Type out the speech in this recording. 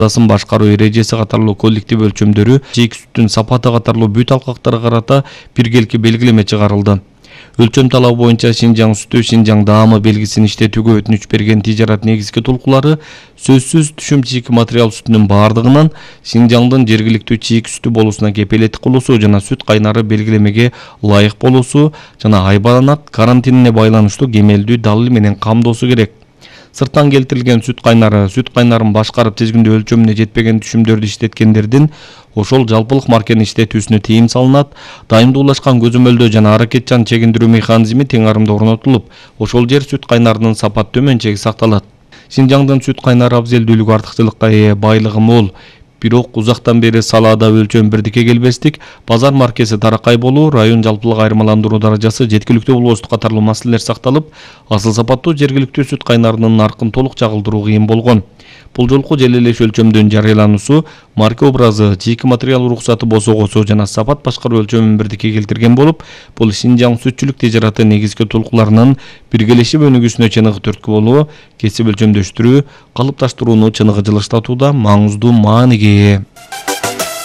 Тасын башкаруу эрежеси катарлуу коллектив өлчөмдөрү, чийик сүттүн сапаты катарлуу бүт алкактарга карата биргелки белгилеме чыгарылды. Өлчөм талабы боюнча Шинжаң сүтү, Шинжаң даамы белгисин иштетүүгө өтүнүч берген тижарат негизги толкулары сөзсүз түшүм чийик материал сүтүнүн бардыгынан Шинжаңдын жергиликтүү чийик сүтү болуусуна кепелеттик кылуусу жана сүт кайнары белгилемеге ылайык болуусу жана айбанат карантинине байланыштуу кемелдүү далил менен камдоосу керек. Сырттан келтирилген сүт кайнарын башкарып тизгиндөө өлчөмүнө жетпеген түшүмдөрдү иштеткендердин ошол жалпылык маркени иштетүүсүнө тыйым салынат. Дайымдуулашкан көзөмөлдөө жана аракетчан чегиндирүү механизми тең арымда орнотулуп, ошол жер сүт кайнарынын сапат төмөн чеги сакталат. Шинжаңдын сүт кайнары абзелдүүлүгү артыкчылыкка ээ, байлыгы мол. Бирок узактан бери салаада өлчөм бирдикке келбестик, базар маркеси таракай болуу, район жалпылык айырмаландыруу даражасы жеткиликтүү болбостук катарлуу маселелер сакталып, асыл сапаттуу жергиликтүү сүт кайнарынын наркын толук чагылдыруу кыйын болгон. Бул жолку желелеш өлчөмдүн жарыялануусу марка образы, чийки материал уруксаты босогосу жана сапат башкаруу өлчөмүн бирдикке келтирген болуп, бул Шинжаң сүтчүлүк тижараты негизги толкуларынын биргелешип өнүгүүсүнө чыныгы түрткү болуу, кесип өлчөмдөштүрүү, калыпташтырууну чыныгы жылыштатууда маңыздуу мааниге ээ.